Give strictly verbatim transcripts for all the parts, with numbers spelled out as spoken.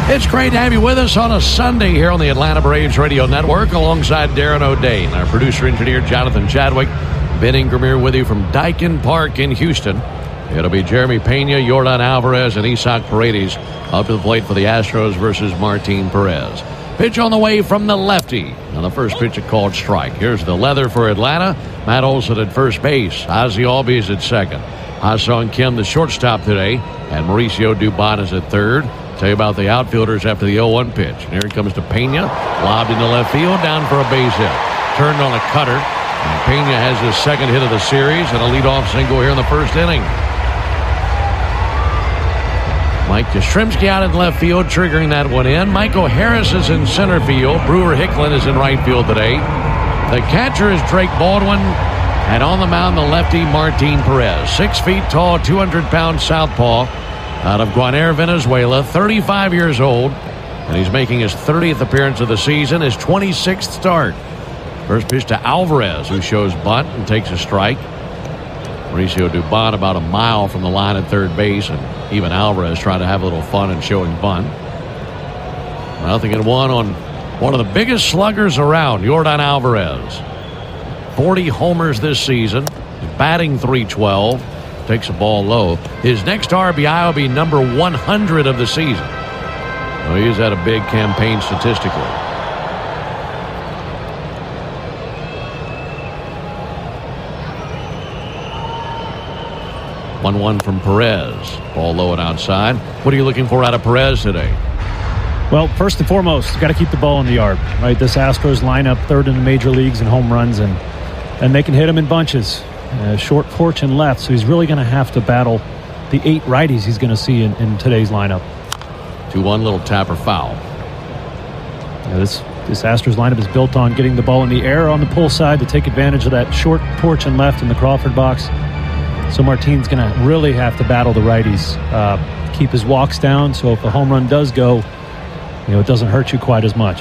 It's great to have you with us on a Sunday here on the Atlanta Braves Radio Network alongside Darren O'Dane, our producer-engineer Jonathan Chadwick, Ben Ingram here with you from Daikin Park in Houston. It'll be Jeremy Pena, Yordan Alvarez, and Isaac Paredes up to the plate for the Astros versus Martin Perez. Pitch on the way from the lefty. On the first pitch, a called strike. Here's the leather for Atlanta. Matt Olson at first base. Ozzie Albies at second. Ha-Seong Kim, the shortstop today, and Mauricio Dubon is at third. Tell you about the outfielders after the oh one pitch. And here it comes to Pena. Lobbed into left field, down for a base hit. Turned on a cutter. And Pena has his second hit of the series and a leadoff single here in the first inning. Mike Yastrzemski out in left field, triggering that one in. Michael Harris is in center field. Brewer Hicklin is in right field today. The catcher is Drake Baldwin. And on the mound, the lefty, Martin Perez. Six feet tall, two hundred pound southpaw out of Guanare, Venezuela, thirty-five years old. And he's making his thirtieth appearance of the season, his twenty-sixth start. First pitch to Alvarez, who shows bunt and takes a strike. Mauricio Dubon about a mile from the line at third base, and even Alvarez trying to have a little fun and showing bunt. Nothing in one on one of the biggest sluggers around, Yordan Alvarez. forty homers this season. He's batting three twelve. Takes a ball low. His next R B I will be number one hundred of the season. Well, he's had a big campaign statistically. one one from Perez. Ball low and outside. What are you looking for out of Perez today? Well, first and foremost, got to keep the ball in the yard. Right, this Astros lineup third in the major leagues in home runs, and and they can hit him in bunches. Uh, short porch and left, so he's really going to have to battle the eight righties he's going to see in, in today's lineup. two one, little tapper foul. Yeah, this this Astros lineup is built on getting the ball in the air on the pull side to take advantage of that short porch and left in the Crawford box. So Martin's going to really have to battle the righties, uh, keep his walks down, so if a home run does go, you know, it doesn't hurt you quite as much.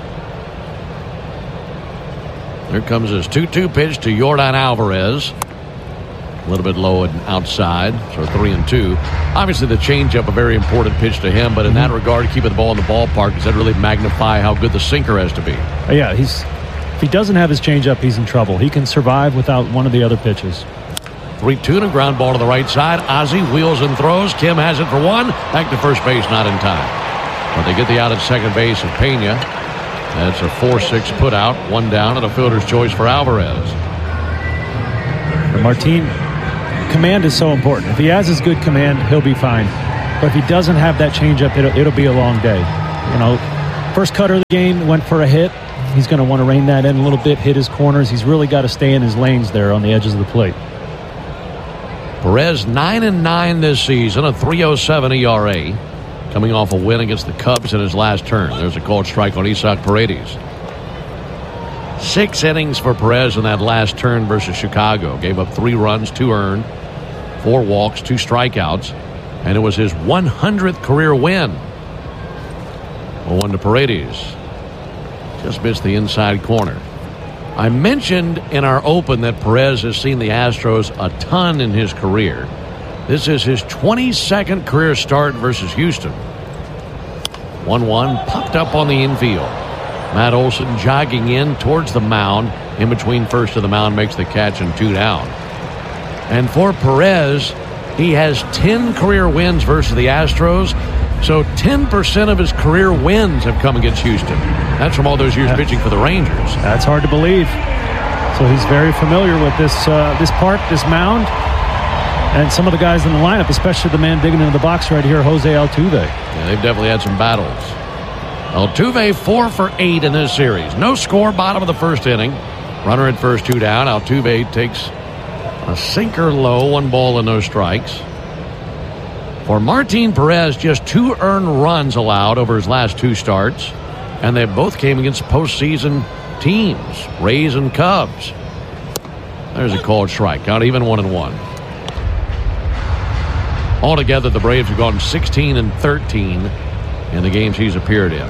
Here comes his two two pitch to Yordan Alvarez. A little bit low and outside, so three and two. Obviously, the changeup, a very important pitch to him, but in that regard, keeping the ball in the ballpark, does that really magnify how good the sinker has to be? Yeah, he's if he doesn't have his changeup, he's in trouble. He can survive without one of the other pitches. three two and a ground ball to the right side. Ozzie wheels and throws. Kim has it for one. Back to first base, not in time. But they get the out at second base of Pena. That's a four six put out, one down, and a fielder's choice for Alvarez. And Martin, command is so important. If he has his good command, he'll be fine. But if he doesn't have that changeup, it'll, it'll be a long day. You know, first cutter of the game went for a hit. He's going to want to rein that in a little bit, hit his corners. He's really got to stay in his lanes there on the edges of the plate. Perez nine and nine this season, a three oh seven E R A. Coming off a win against the Cubs in his last turn. There's a called strike on Isaac Paredes. Six innings for Perez in that last turn versus Chicago. Gave up three runs, two earned, four walks, two strikeouts, and it was his one hundredth career win. One to Paredes. Just missed the inside corner. I mentioned in our open that Perez has seen the Astros a ton in his career. This is his twenty-second career start versus Houston. one one, popped up on the infield. Matt Olson jogging in towards the mound. In between first of the mound, makes the catch and two down. And for Perez, he has ten career wins versus the Astros. So ten percent of his career wins have come against Houston. That's from all those years pitching for the Rangers. That's hard to believe. So he's very familiar with this uh, this park, this mound. And some of the guys in the lineup, especially the man digging into the box right here, Jose Altuve. Yeah, they've definitely had some battles. Altuve four for eight in this series. No score, bottom of the first inning. Runner at first, two down. Altuve takes a sinker low, one ball and no strikes. For Martin Perez, just two earned runs allowed over his last two starts. And they both came against postseason teams, Rays and Cubs. There's a called strike. Not even one and one. Altogether, the Braves have gone sixteen and thirteen in the games he's appeared in.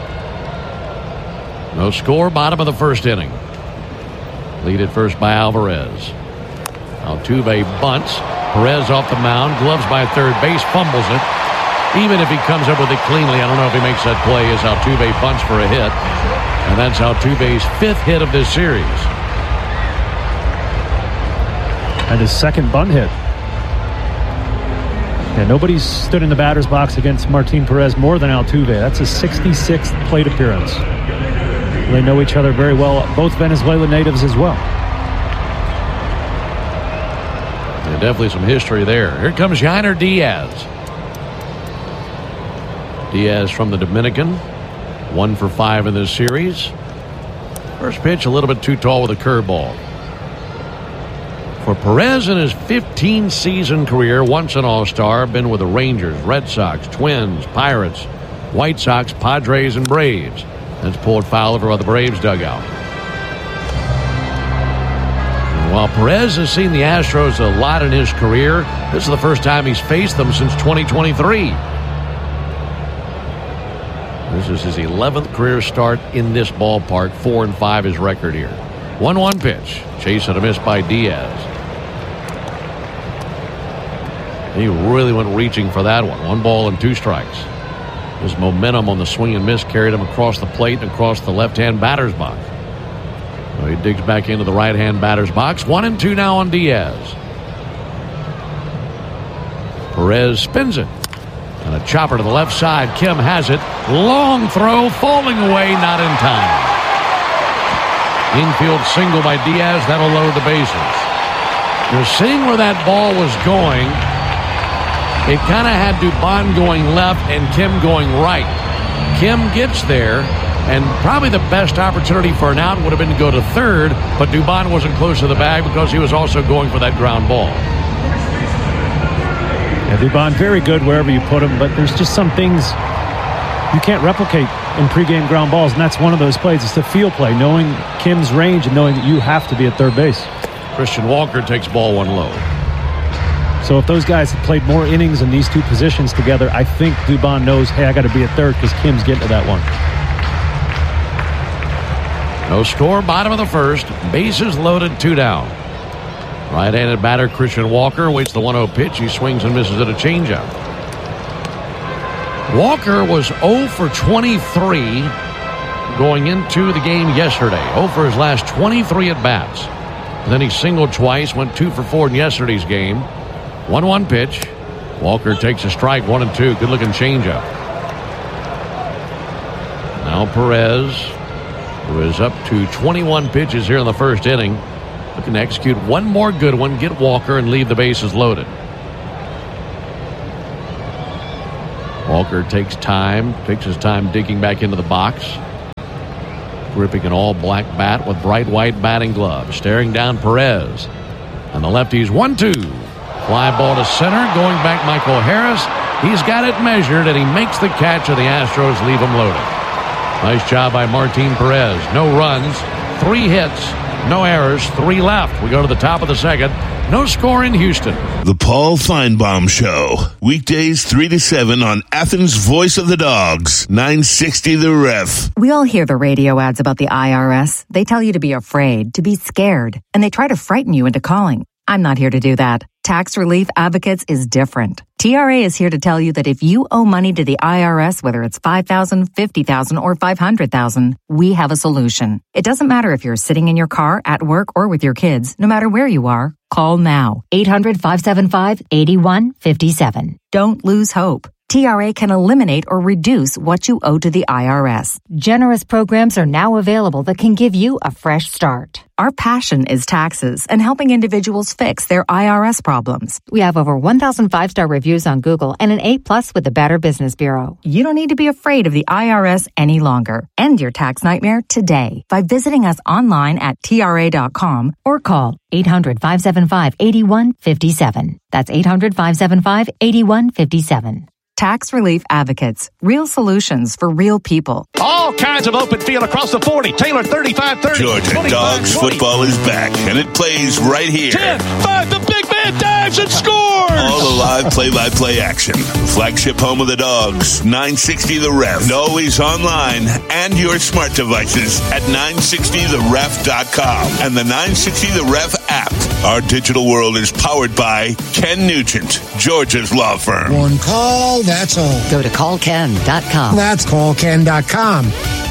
No score, bottom of the first inning. Lead at first by Alvarez. Altuve bunts. Perez off the mound. Gloves by third base. Fumbles it. even if he comes up with it cleanly, I don't know if he makes that play as Altuve bunts for a hit. And that's Altuve's fifth hit of this series. And his second bunt hit. Yeah, nobody's stood in the batter's box against Martin Perez more than Altuve. That's his sixty-sixth plate appearance. They know each other very well, both Venezuela natives as well. Yeah, definitely some history there. Here comes Yainer Diaz. Diaz from the Dominican. One for five in this series. First pitch a little bit too tall with a curveball. For Perez in his fifteen-season career, once an All-Star, been with the Rangers, Red Sox, Twins, Pirates, White Sox, Padres, and Braves. That's pulled foul over by the Braves dugout. And while Perez has seen the Astros a lot in his career, this is the first time he's faced them since twenty twenty-three. This is his eleventh career start in this ballpark. Four and five his record here. one one pitch. Chase and a miss by Diaz. He really went reaching for that one. One ball and two strikes. His momentum on the swing and miss carried him across the plate and across the left-hand batter's box. So he digs back into the right-hand batter's box. One and two now on Diaz. Perez spins it. And a chopper to the left side. Kim has it. Long throw, falling away, not in time. Infield single by Diaz. That'll load the bases. You're seeing where that ball was going. It kind of had Dubon going left and Kim going right. Kim gets there, and probably the best opportunity for an out would have been to go to third, but Dubon wasn't close to the bag because he was also going for that ground ball. Yeah, Dubon very good wherever you put him, but there's just some things you can't replicate in pregame ground balls, and that's one of those plays. It's the field play, knowing Kim's range and knowing that you have to be at third base. Christian Walker takes ball one low. So if those guys had played more innings in these two positions together, I think Dubon knows, hey, I got to be at third because Kim's getting to that one. No score, bottom of the first. Bases loaded, two down. Right-handed batter Christian Walker waits the one oh pitch. He swings and misses at a changeup. Walker was oh for twenty-three going into the game yesterday. oh for his last twenty-three at-bats. Then he singled twice, went two for four in yesterday's game. one one pitch. Walker takes a strike, one and two. Good-looking changeup. Now Perez, who is up to twenty-one pitches here in the first inning, looking to execute one more good one, get Walker, and leave the bases loaded. Walker takes time, takes his time digging back into the box. Gripping an all-black bat with bright white batting gloves. Staring down Perez. And the lefties, one two. Fly ball to center. Going back Michael Harris. He's got it measured, and he makes the catch, and the Astros leave him loaded. Nice job by Martin Perez. No runs, three hits, no errors, three left. We go to the top of the second. No score in Houston. The Paul Feinbaum Show. Weekdays three to seven on Athens' Voice of the Dogs. nine sixty The Ref. We all hear the radio ads about the I R S. They tell you to be afraid, to be scared, and they try to frighten you into calling. I'm not here to do that. Tax Relief Advocates is different. T R A is here to tell you that if you owe money to the I R S, whether it's five thousand dollars, fifty thousand dollars, or five hundred thousand dollars, we have a solution. It doesn't matter if you're sitting in your car, at work, or with your kids. No matter where you are, call now. eight hundred, five seven five, eight one five seven. Don't lose hope. T R A can eliminate or reduce what you owe to the I R S. Generous programs are now available that can give you a fresh start. Our passion is taxes and helping individuals fix their I R S problems. We have over one thousand five-star reviews on Google and an A plus with the Better Business Bureau. You don't need to be afraid of the I R S any longer. End your tax nightmare today by visiting us online at T R A dot com or call eight hundred, five seven five, eight one five seven. That's eight hundred, five seven five, eight one five seven. Tax Relief Advocates. Real solutions for real people. All kinds of open field across the forty. Taylor thirty-five thirty. Georgia Dogs football is back, and it plays right here. ten, five, the big man. Bryant dives and scores! All the live play-by-play action. Flagship home of the Dogs, nine sixty The Ref. And always online and your smart devices at nine sixty the ref dot com and the nine sixty The Ref app. Our digital world is powered by Ken Nugent, Georgia's law firm. One call, that's all. Go to call ken dot com. That's call ken dot com.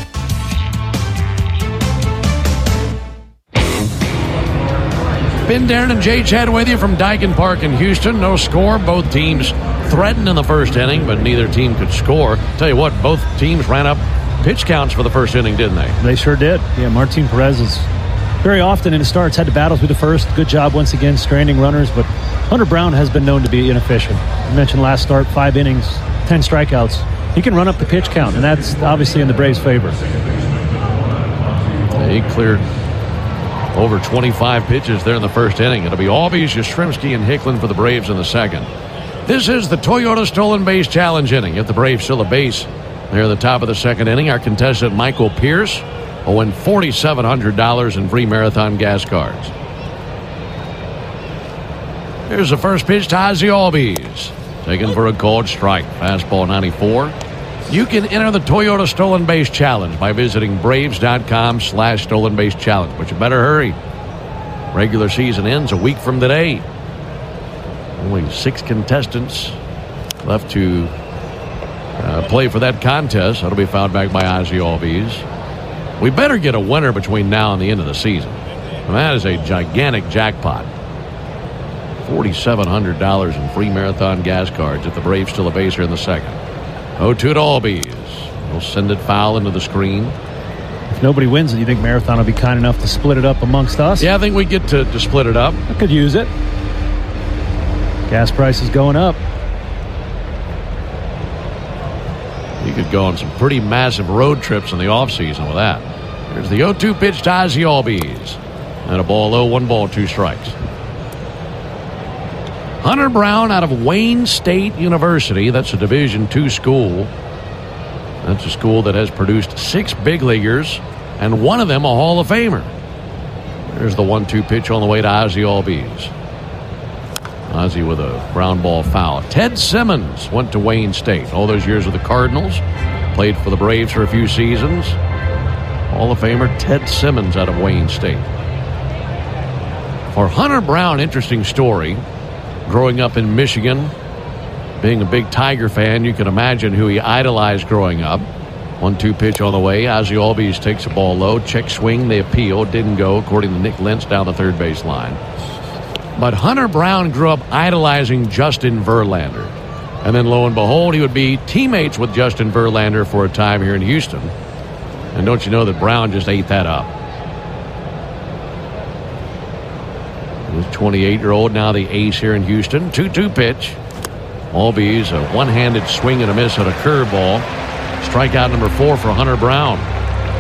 Ben Darren and Jay Chad with you from Dyken Park in Houston. No score. Both teams threatened in the first inning, but neither team could score. Tell you what, both teams ran up pitch counts for the first inning, didn't they? They sure did. Yeah, Martin Perez is very often in his starts had to battle through the first. Good job once again stranding runners, but Hunter Brown has been known to be inefficient. You mentioned last start, five innings, ten strikeouts. He can run up the pitch count, and that's obviously in the Braves' favor. He cleared over twenty-five pitches there in the first inning. It'll be Albies, Yastrzemski, and Hicklin for the Braves in the second. This is the Toyota Stolen Base Challenge inning. If the Braves steal a base there at the top of the second inning, our contestant Michael Pierce will win four thousand seven hundred dollars in free Marathon gas cards. Here's the first pitch to Ozzie Albies. Taken for a called strike. Fastball ninety-four. You can enter the Toyota Stolen Base Challenge by visiting Braves.com slash Stolen Base Challenge. But you better hurry. Regular season ends a week from today. Only six contestants left to uh, play for that contest. That'll be found back by Ozzie Albies. We better get a winner between now and the end of the season. And that is a gigantic jackpot. four thousand seven hundred dollars in free Marathon gas cards if the Braves steal a base here in the second. oh two to Albies. He'll send it foul into the screen. If nobody wins it, you think Marathon will be kind enough to split it up amongst us? Yeah, I think we get to, to split it up. I could use it. Gas prices going up. You could go on some pretty massive road trips in the offseason with that. Here's the oh two pitch to Ozzie Albies. And a ball low, one ball, two strikes. Hunter Brown out of Wayne State University. That's a Division two school. That's a school that has produced six big leaguers, and one of them a Hall of Famer. There's the one two pitch on the way to Ozzie Albies. Ozzie with a ground ball foul. Ted Simmons went to Wayne State. All those years with the Cardinals. Played for the Braves for a few seasons. Hall of Famer Ted Simmons out of Wayne State. For Hunter Brown, interesting story. Growing up in Michigan, being a big Tiger fan, you can imagine who he idolized growing up. one two pitch on the way. Ozzie Albies takes a ball low. Check swing. They appeal. Didn't go, according to Nick Lentz down the third base line. But Hunter Brown grew up idolizing Justin Verlander. And then, lo and behold, he would be teammates with Justin Verlander for a time here in Houston. And don't you know that Brown just ate that up? This twenty-eight-year-old, now the ace here in Houston. two two pitch. Albies, a one-handed swing and a miss at a curveball. Strikeout number four for Hunter Brown.